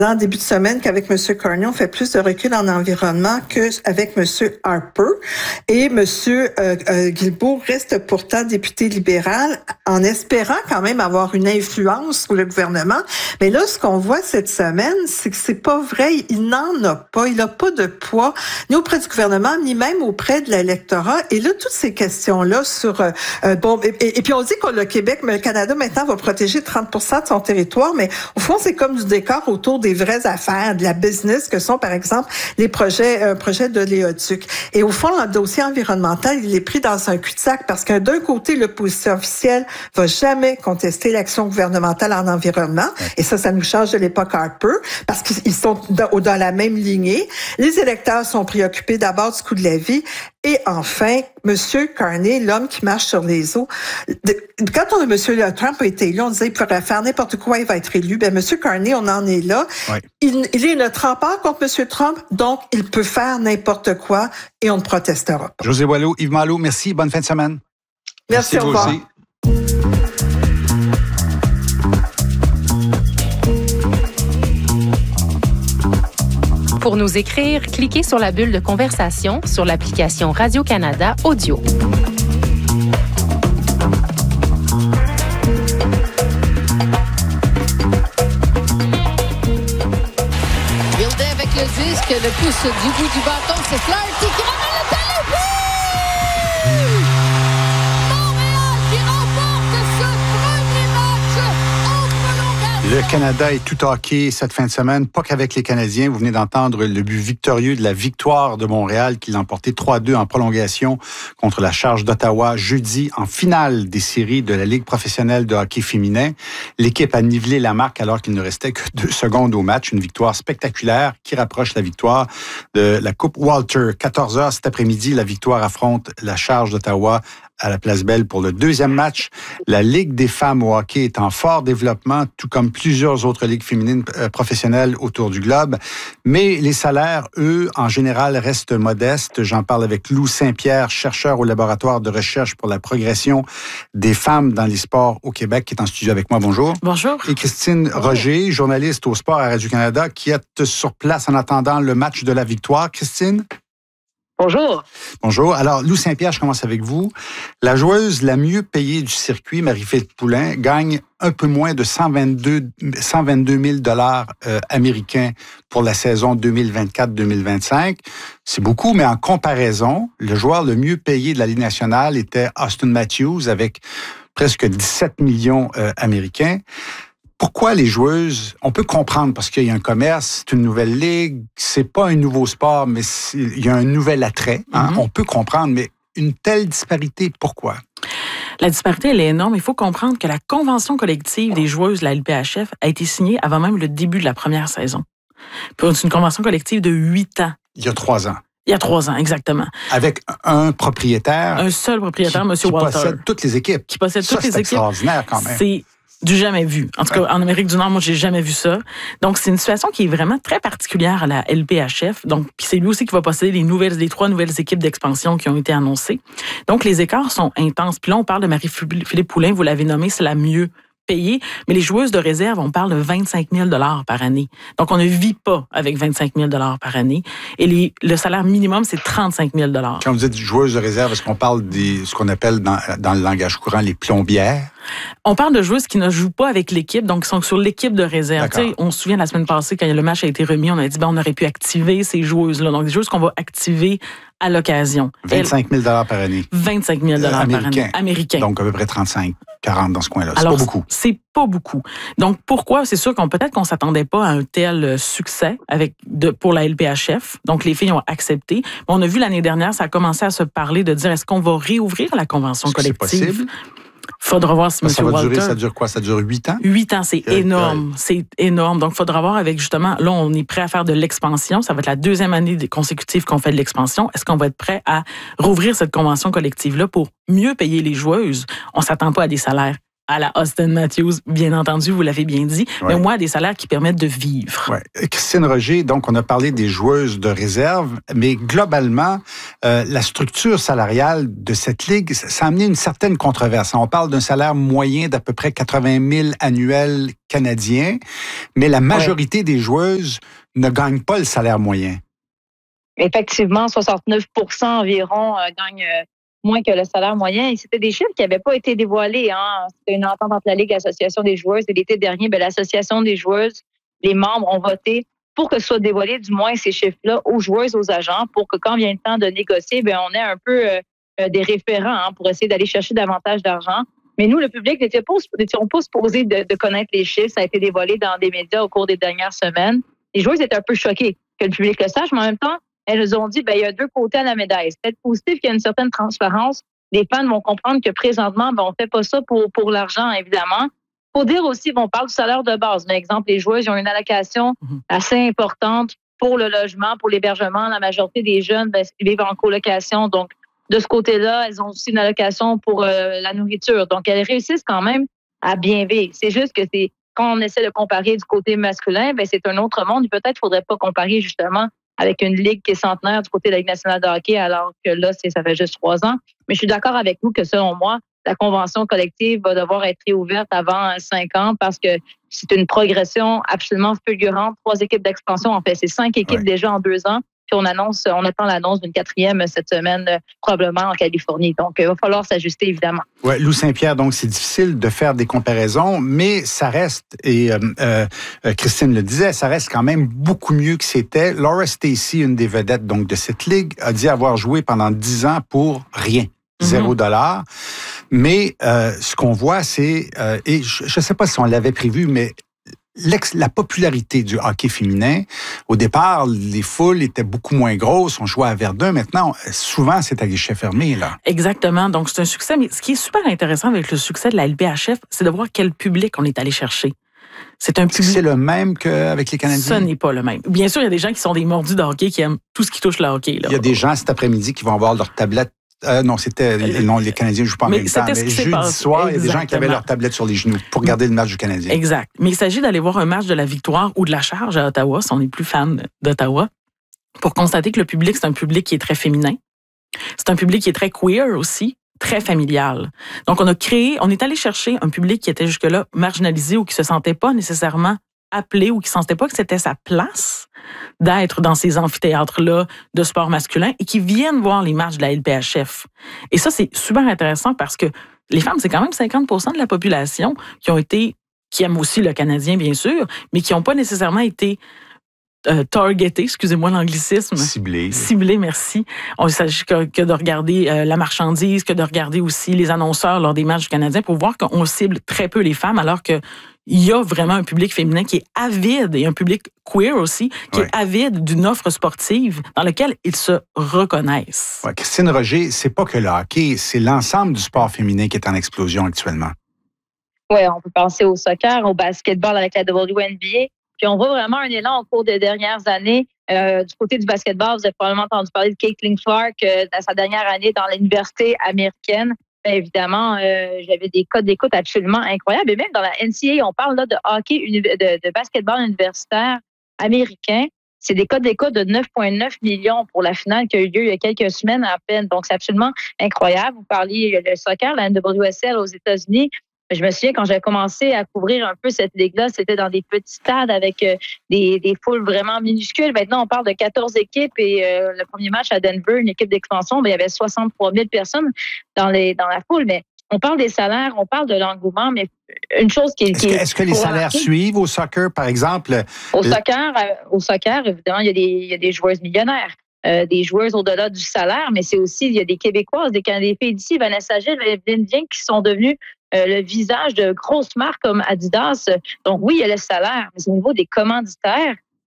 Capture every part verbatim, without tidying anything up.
en début de semaine qu'avec M. Carney, on fait plus de recul en environnement qu'avec M. Harper. Et M. Euh, euh, Guilbeault reste pourtant député libéral en espérant quand même avoir une influence sur le gouvernement. Mais là, ce qu'on voit cette semaine, c'est que c'est pas vrai. Il n'en a pas. Il n'a pas de poids, ni auprès du gouvernement, ni même auprès de l'électorat. Et là, toutes ces questions-là sur... Euh, euh, bon, et, et, et puis on dit que le Québec, mais le Canada maintenant va protéger trente pour cent de son territoire, mais au fond, c'est comme du décor autour des vraies affaires, de la business, que sont, par exemple, les projets, euh, projets de l'éoduc. Et au fond, le dossier environnemental, il est pris dans un cul-de-sac parce que d'un côté, l'opposition officielle va jamais contester l'action gouvernementale en environnement. Et ça, ça nous change de l'époque Harper parce qu'ils sont dans, dans la même lignée. Les électeurs sont préoccupés d'abord du coût de la vie. Et enfin, M. Carney, l'homme qui marche sur les eaux. Quand on a M. Trump a été élu, on disait qu'il pourrait faire n'importe quoi, il va être élu. Ben, M. Carney, on en est là. Oui. Il, il est notre rempart contre M. Trump, donc il peut faire n'importe quoi et on ne protestera pas. José Boileau, Yves Malo, merci. Bonne fin de semaine. Merci, merci au revoir. Aussi. Pour nous écrire, cliquez sur la bulle de conversation sur l'application Radio-Canada Audio. Gildé avec le disque, le pouce du bout du bâton, c'est Flaherty qui ramène le téléphone! Montréal qui remporte ce premier match en prolongation. Le Canada est tout hockey cette fin de semaine, pas qu'avec les Canadiens. Vous venez d'entendre le but victorieux de la victoire de Montréal qui l'a emporté trois à deux en prolongation contre la Charge d'Ottawa jeudi en finale des séries de la Ligue professionnelle de hockey féminin. L'équipe a nivelé la marque alors qu'il ne restait que deux secondes au match. Une victoire spectaculaire qui rapproche la victoire de la Coupe Walter. quatorze heures cet après-midi, la victoire affronte la Charge d'Ottawa à la Place Belle pour le deuxième match. La Ligue des femmes au hockey est en fort développement, tout comme plusieurs autres ligues féminines professionnelles autour du globe. Mais les salaires, eux, en général, restent modestes. J'en parle avec Lou Saint-Pierre, chercheur au laboratoire de recherche pour la progression des femmes dans les sports au Québec, qui est en studio avec moi. Bonjour. Bonjour. Et Christine Bonjour. Roger, journaliste au sport à Radio-Canada, qui est sur place en attendant le match de la victoire. Christine? Bonjour. Bonjour. Alors, Lou Saint-Pierre, je commence avec vous. La joueuse la mieux payée du circuit, Marie-Philippe Poulin, gagne un peu moins de cent vingt-deux mille dollars euh, américains pour la saison deux mille vingt-quatre deux mille vingt-cinq. C'est beaucoup, mais en comparaison, le joueur le mieux payé de la Ligue nationale était Austin Matthews avec presque dix-sept millions euh, américains. Pourquoi les joueuses, on peut comprendre parce qu'il y a un commerce, c'est une nouvelle ligue, c'est pas un nouveau sport, mais il y a un nouvel attrait. Hein? Mm-hmm. On peut comprendre, mais une telle disparité, pourquoi? La disparité, elle est énorme. Il faut comprendre que la convention collective des joueuses de la L P H F a été signée avant même le début de la première saison. C'est une convention collective de huit ans. Il y a trois ans. Il y a trois ans, exactement. Avec un propriétaire. Un seul propriétaire, M. Walter. Qui possède toutes les équipes. Qui possède ça, toutes les équipes. C'est extraordinaire quand même. C'est du jamais vu. En tout cas, en Amérique du Nord, moi, j'ai jamais vu ça. Donc, c'est une situation qui est vraiment très particulière à la L P H F. Donc, puis c'est lui aussi qui va posséder les nouvelles, les trois nouvelles équipes d'expansion qui ont été annoncées. Donc, les écarts sont intenses. Puis là, on parle de Marie-Philippe Poulin, vous l'avez nommé, c'est la mieux payée. Mais les joueuses de réserve, on parle de vingt-cinq mille dollars par année. Donc, on ne vit pas avec vingt-cinq mille dollars par année. Et les, le salaire minimum, c'est trente-cinq mille dollars. Quand vous dites joueuses de réserve, est-ce qu'on parle de ce qu'on appelle dans, dans le langage courant les plombières? On parle de joueuses qui ne jouent pas avec l'équipe, donc qui sont sur l'équipe de réserve. Tu sais, on se souvient la semaine passée, quand le match a été remis, on a dit ben, on aurait pu activer ces joueuses-là. Donc, des joueuses qu'on va activer à l'occasion. vingt-cinq mille dollars par année. vingt-cinq mille dollars euh, par année. Américain. Donc, à peu près trente-cinq, quarante dans ce coin-là. C'est Alors, pas beaucoup. C'est pas beaucoup. Donc, pourquoi? C'est sûr qu'on peut-être qu'on s'attendait pas à un tel succès avec de, pour la L P H F. Donc, les filles ont accepté. On a vu l'année dernière, ça a commencé à se parler de dire est-ce qu'on va réouvrir la convention est-ce collective? Que c'est possible? Faudra voir si M. Ça va Walter... durer, ça dure quoi? Ça dure huit ans? Huit ans, c'est énorme. C'est énorme. Donc, il faudra voir avec, justement, là, on est prêt à faire de l'expansion. Ça va être la deuxième année consécutive qu'on fait de l'expansion. Est-ce qu'on va être prêt à rouvrir cette convention collective-là pour mieux payer les joueuses? On ne s'attend pas à des salaires à la Austin Matthews, bien entendu, vous l'avez bien dit, ouais. mais au moins des salaires qui permettent de vivre. Ouais. Christine Roger, donc on a parlé des joueuses de réserve, mais globalement, euh, la structure salariale de cette ligue, ça a amené une certaine controverse. On parle d'un salaire moyen d'à peu près quatre-vingt mille annuels canadiens, mais la majorité ouais. des joueuses ne gagnent pas le salaire moyen. Effectivement, soixante-neuf pour cent environ euh, gagnent euh, moins que le salaire moyen. Et c'était des chiffres qui n'avaient pas été dévoilés. Hein. C'était une entente entre la Ligue et l'Association des joueuses. Et l'été dernier, bien, l'Association des joueuses, les membres ont voté pour que soient dévoilés du moins ces chiffres-là aux joueuses, aux agents, pour que quand vient le temps de négocier, bien, on ait un peu euh, des référents hein, pour essayer d'aller chercher davantage d'argent. Mais nous, le public, n'étions pas, pas supposés de, de connaître les chiffres. Ça a été dévoilé dans des médias au cours des dernières semaines. Les joueuses étaient un peu choquées que le public le sache, mais en même temps, elles nous ont dit, ben, il y a deux côtés à la médaille. C'est peut-être positif qu'il y a une certaine transparence. Les fans vont comprendre que présentement, ben, on ne fait pas ça pour, pour l'argent, évidemment. Il faut dire aussi, bon, on parle du salaire de base. Par exemple, les joueuses ont une allocation assez importante pour le logement, pour l'hébergement. La majorité des jeunes ben, vivent en colocation. Donc, de ce côté-là, elles ont aussi une allocation pour euh, la nourriture. Donc, elles réussissent quand même à bien vivre. C'est juste que c'est quand on essaie de comparer du côté masculin, ben, c'est un autre monde. Peut-être qu'il ne faudrait pas comparer justement avec une ligue qui est centenaire du côté de la Ligue nationale de hockey, alors que là, c'est, ça fait juste trois ans. Mais je suis d'accord avec vous que, selon moi, la convention collective va devoir être réouverte avant cinq ans parce que c'est une progression absolument fulgurante. Trois équipes d'expansion, en fait, c'est cinq équipes ouais. déjà en deux ans. Puis on annonce, on attend l'annonce d'une quatrième cette semaine, probablement en Californie. Donc, il va falloir s'ajuster, évidemment. Oui, Lou Saint-Pierre, donc c'est difficile de faire des comparaisons, mais ça reste, et euh, euh, Christine le disait, ça reste quand même beaucoup mieux que c'était. Laura Stacey, une des vedettes donc de cette ligue, a dit avoir joué pendant dix ans pour rien. Zéro dollar. Mais euh, ce qu'on voit, c'est, euh, et je ne sais pas si on l'avait prévu, mais L'ex, la popularité du hockey féminin, au départ, les foules étaient beaucoup moins grosses, on jouait à Verdun. Maintenant, souvent, c'est à guichet fermé, là. Exactement. Donc, c'est un succès. Mais ce qui est super intéressant avec le succès de la L P H F, c'est de voir quel public on est allé chercher. C'est un public... C'est le même qu'avec les Canadiens? Ce n'est pas le même. Bien sûr, il y a des gens qui sont des mordus de hockey, qui aiment tout ce qui touche le hockey, là. Il y a des gens cet après-midi qui vont avoir leur tablette. Euh, non, c'était non, les Canadiens ne jouent pas en mais même temps. Mais jeudi soir, il y a des gens qui avaient leur tablette sur les genoux pour regarder le match du Canadien. Exact. Mais il s'agit d'aller voir un match de la Victoire ou de la Charge à Ottawa, si on est plus fan d'Ottawa, pour constater que le public, c'est un public qui est très féminin. C'est un public qui est très queer aussi, très familial. Donc, on a créé, on est allé chercher un public qui était jusque-là marginalisé ou qui se sentait pas nécessairement appelé ou qui ne sentait pas que c'était sa place d'être dans ces amphithéâtres-là de sport masculin et qui viennent voir les matchs de la L P H F. Et ça, c'est super intéressant parce que les femmes, c'est quand même cinquante pour cent de la population qui ont été, qui aiment aussi le Canadien, bien sûr, mais qui n'ont pas nécessairement été Euh, targeté, excusez-moi l'anglicisme. Ciblé. Ciblé, merci. On, il s'agit que, que de regarder euh, la marchandise, que de regarder aussi les annonceurs lors des matchs du Canadien pour voir qu'on cible très peu les femmes, alors que il y a vraiment un public féminin qui est avide et un public queer aussi, qui ouais. est avide d'une offre sportive dans laquelle ils se reconnaissent. Ouais, Christine Roger, c'est pas que le hockey, c'est l'ensemble du sport féminin qui est en explosion actuellement. Oui, on peut penser au soccer, au basketball avec la W N B A. Puis on voit vraiment un élan au cours des dernières années. Euh, du côté du basketball, vous avez probablement entendu parler de Caitlin Clark euh, dans sa dernière année dans l'université américaine. Bien évidemment, euh, j'avais des codes d'écoute absolument incroyables. Et même dans la N C A A, on parle là de hockey, de, de basketball universitaire américain. C'est des codes d'écoute de neuf virgule neuf millions pour la finale qui a eu lieu il y a quelques semaines à peine. Donc, c'est absolument incroyable. Vous parliez le soccer, la N W S L aux États-Unis. Je me souviens, quand j'avais commencé à couvrir un peu cette ligue-là, c'était dans des petits stades avec euh, des, des foules vraiment minuscules. Maintenant, on parle de quatorze équipes et euh, le premier match à Denver, une équipe d'expansion, bien, il y avait soixante-trois mille personnes dans, les, dans la foule. Mais on parle des salaires, on parle de l'engouement, mais une chose qui est... Est-ce que, est-ce que les salaires remarquer, suivent au soccer, par exemple? Au, le... soccer, euh, au soccer, évidemment, il y a des, il y a des joueuses millionnaires. Euh, des joueuses au-delà du salaire, mais c'est aussi, il y a des Québécoises, des Canadiens d'ici, Vanessa Gilles, Evelyne Dieng, qui sont devenues euh, le visage de grosses marques comme Adidas. Donc oui, il y a le salaire, mais au niveau des commanditaires,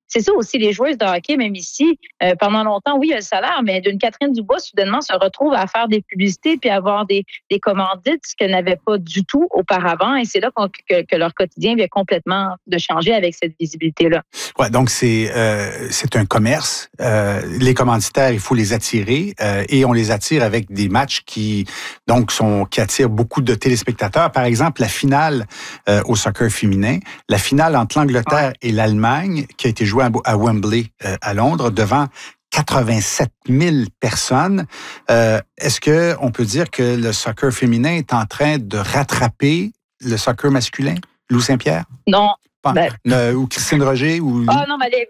c'est ça aussi, les joueuses de hockey, même ici, euh, pendant longtemps, oui, il y a le salaire, mais d'une Catherine Dubois, soudainement, se retrouve à faire des publicités puis à avoir des, des commandites, ce qu'elle n'avait pas du tout auparavant. Et c'est là qu'on, que, que leur quotidien vient complètement de changer avec cette visibilité-là. Ouais, donc c'est euh, c'est un commerce. Euh, les commanditaires, il faut les attirer euh, et on les attire avec des matchs qui donc sont qui attirent beaucoup de téléspectateurs. Par exemple, la finale euh, au soccer féminin, la finale entre l'Angleterre ouais. et l'Allemagne, qui a été jouée à Wembley, euh, à Londres, devant quatre-vingt-sept mille personnes. Euh, est-ce que on peut dire que le soccer féminin est en train de rattraper le soccer masculin, Lou Saint-Pierre? Non. Ben, euh, ou Christine Roger? Ou... Ah non, mais les,